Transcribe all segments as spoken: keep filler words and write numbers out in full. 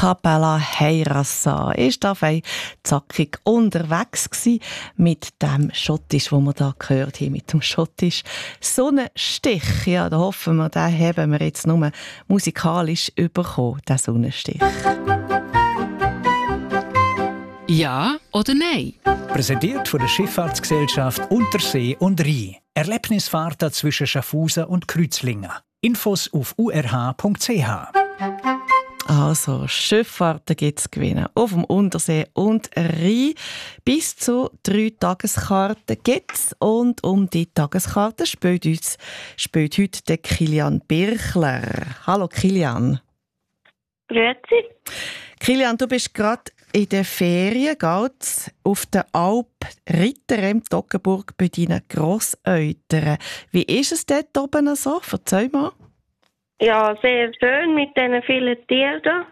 Capella Heirassa ist da fein zackig unterwegs gsi mit dem Schottisch, wo wir da gehört haben, mit dem Schottisch Sonnenstich. Ja, da hoffen wir, den haben wir jetzt nur musikalisch bekommen, den Sonnenstich. Ja oder nein? Präsentiert von der Schifffahrtsgesellschaft Untersee und Rhein. Erlebnisfahrten zwischen Schaffhausen und Kreuzlingen. Infos auf u r h punkt c h. Also, Schifffahrten gibt es gewinnen. Auf dem Untersee und Rhein. Bis zu drei Tageskarten gibt es. Und um die Tageskarten spielt, uns, spielt heute der Kilian Birchler. Hallo Kilian. Grüezi. Kilian, du bist gerade in den Ferien, geht's auf der Alp Ritterem Toggenburg bei deinen Grosseltern. Wie ist es dort oben so? Erzähl mal. Ja, sehr schön mit diesen vielen Tieren da.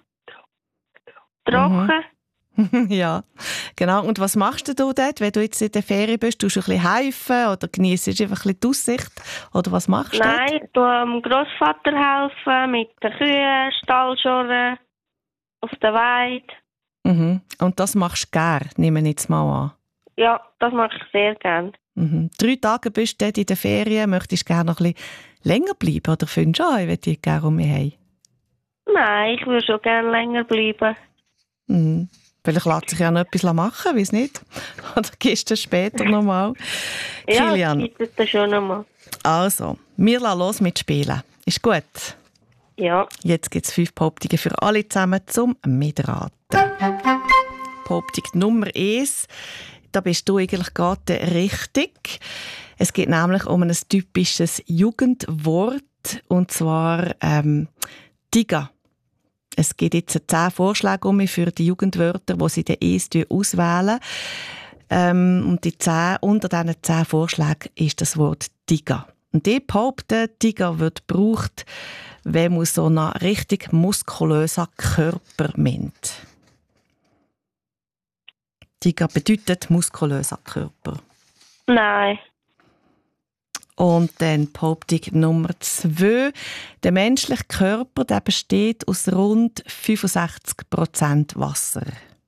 Trocken. Mhm. Ja, genau. Und was machst du dort, wenn du jetzt in der Ferien bist? Tust du ein bisschen helfen oder genießt du einfach ein bisschen die Aussicht? Oder was machst du Nein, dort? ich tue dem Grossvater helfen mit den Kühen, Stallschorren, auf der Weide. Mhm. Und das machst du gerne, nehme ich jetzt mal an. Ja, das mache ich sehr gerne. Mhm. Drei Tage bist du dort in der Ferien, möchtest du gerne noch ein bisschen länger bleiben? Oder findest du, ah, ich möchte gerne um mich heim? Nein, ich würde schon gerne länger bleiben. Mhm. Vielleicht lässt sich ja noch etwas machen, weiß nicht. Oder gehst du später nochmal? Ja, Kilian. ich bitte das schon nochmal. Also, wir lassen los mit Spielen. Ist gut? Ja. Jetzt gibt es fünf Behauptungen für alle zusammen zum Mitraten. Behauptung Nummer eins. Da bist du eigentlich gerade richtig. Es geht nämlich um ein typisches Jugendwort, und zwar ähm, Tiga. Es gibt jetzt zehn Vorschläge um für die Jugendwörter, die sie dann eins auswählen. Ähm, und die zehn, unter diesen zehn Vorschlägen ist das Wort Tiga. Und die behaupten, Tiga wird gebraucht, wenn man so einen richtig muskulösen Körper meint. Tiga bedeutet muskulöser Körper. Nein. Und dann Behauptung Nummer zwei. Der menschliche Körper, der besteht aus rund fünfundsechzig Prozent Wasser.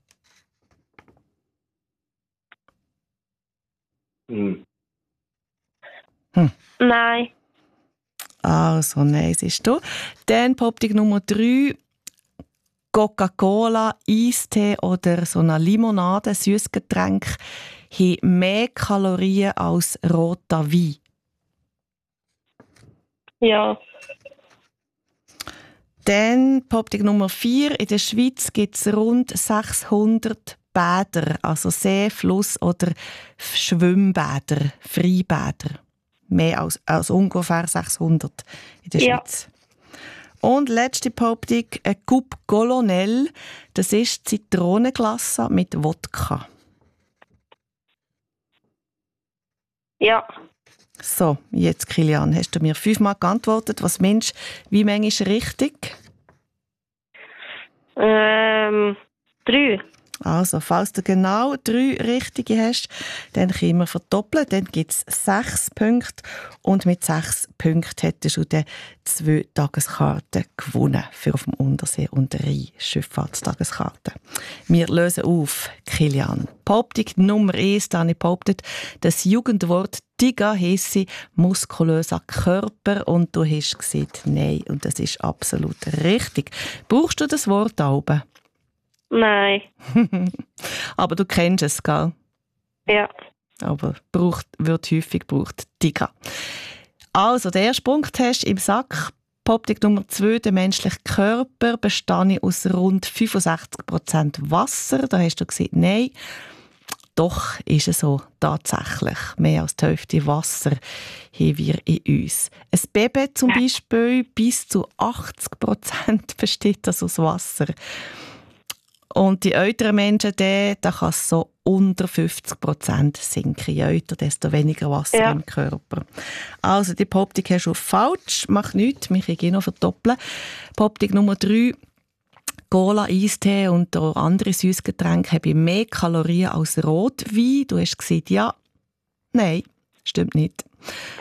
Hm. Hm. Nein. Also, nein, siehst du. Dann Behauptung Nummer drei. Coca-Cola, Eistee oder so eine Limonade, ein Süßgetränk, haben mehr Kalorien als roter Wein. Ja. Dann Behauptung Nummer vier. In der Schweiz gibt es rund sechshundert Bäder, also See, Fluss oder Schwimmbäder, Freibäder. Mehr als, als ungefähr sechshundert in der Ja. Schweiz. Und letzte Behauptung, ein Coupe Colonel, das ist Zitronenglasse mit Wodka. Ja. So, jetzt Kilian, hast du mir fünfmal geantwortet. Was meinst du, wie manchmal ist richtig? Ähm, drei. Also, falls du genau drei richtige hast, dann können wir verdoppeln. Dann gibt es sechs Punkte. Und mit sechs Punkten hättest du dann zwei Tageskarten gewonnen für auf dem Untersee und Rhein Schifffahrtstageskarten. Wir lösen auf, Kilian. Behauptung Nummer eins, da habe ich behauptet, das Jugendwort Tiga heisse muskulöser Körper. Und du hast gesagt, nein. Und das ist absolut richtig. Brauchst du das Wort da oben? Nein. Aber du kennst es, gell? Ja. Aber braucht, wird häufig gebraucht. Tiga. Also, den ersten Punkt hast du im Sack. Behauptung Nummer zwei, der menschliche Körper besteht aus rund fünfundsechzig Prozent Wasser. Da hast du gesagt, nein. Doch ist es so, tatsächlich. Mehr als die Hälfte Wasser haben wir in uns. Ein Baby zum Beispiel, bis zu achtzig Prozent besteht das aus Wasser. Und die älteren Menschen, da kann es so unter fünfzig Prozent sinken. Je älter, desto weniger Wasser Ja. im Körper. Also die Behauptung hast du falsch. Mach nichts, wir können noch verdoppeln. Behauptung Nummer drei. Cola, Eistee und auch andere Süßgetränke haben mehr Kalorien als Rotwein. Du hast gesagt, ja. Nein, stimmt nicht.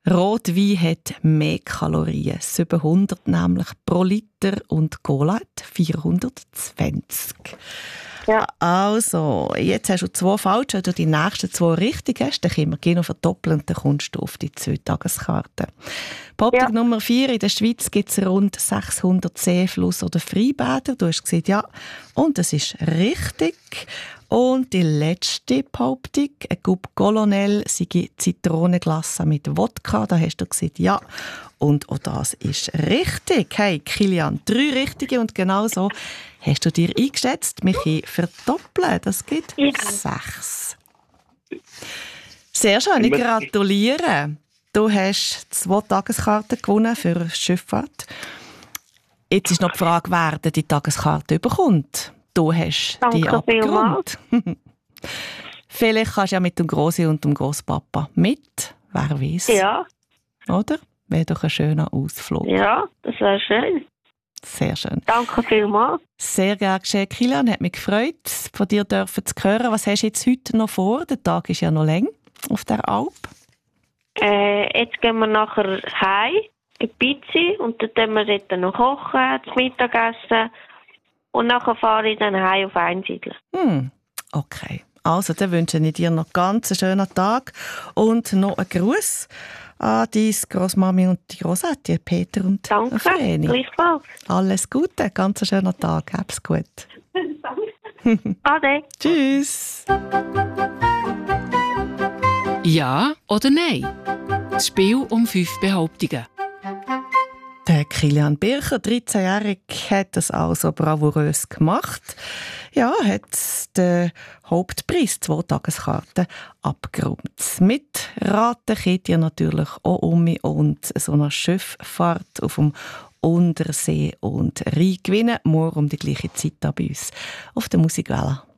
Rotwein hat mehr Kalorien, siebenhundert nämlich pro Liter, und Cola hat vierhundertzwanzig. Ja. Also, jetzt hast du zwei falsch, wenn du die nächsten zwei richtig hast, dann können wir genau verdoppeln und dann kommst du auf die zwei Tageskarte. Poptik Ja. Nummer vier, in der Schweiz gibt es rund sechshundert See-, Fluss- oder Freibäder. Du hast gesagt, ja, und das ist richtig. Und die letzte Behauptung, ein Coupe Colonel sei Zitronenglasse mit Wodka. Da hast du gesagt, ja. Und auch das ist richtig. Hey, Kilian, drei richtige, und genau so hast du dir eingeschätzt. Wir können verdoppeln, das gibt Ja. sechs. Sehr schön, ich gratuliere. Du hast zwei Tageskarten gewonnen für Schifffahrt. Jetzt ist noch die Frage, wer denn die Tageskarte bekommt. Du hast die Danke vielmals. abgerundet. Vielleicht kannst du ja mit dem Grossi und dem Grosspapa mit. Wer weiß. Ja, Oder? Wäre doch ein schöner Ausflug. ja, das wäre schön. Sehr schön. Danke vielmals. Sehr gerne geschehen, Kilian. Hat mich gefreut, von dir dürfen zu hören. Was hast du jetzt heute noch vor? Der Tag ist ja noch lang auf der Alp. Äh, jetzt gehen wir nachher heim in Pizzi und dann tun wir dort noch kochen, das Mittagessen. Und nachher fahre ich dann heim auf Einsiedeln. Hm, okay. Also, dann wünsche ich dir noch ganz einen schönen Tag und noch einen Gruß an deine Grossmami und die Grossette, Peter und Danke, Vreni. gleichfalls. Alles Gute, ganz einen schönen Tag. Hab's gut. Ade. Tschüss. Ja oder nein? Das Spiel um fünf Behauptungen. Der Kilian Bircher, dreizehnjährig, hat das also bravourös gemacht. Ja, hat den Hauptpreis, zwei Tageskarten, abgeräumt. Mit Raten könnt ihr natürlich auch um mich und so eine Schifffahrt auf dem Untersee und Rhein gewinnen. Morgen um die gleiche Zeit bei uns auf der Musikwelle.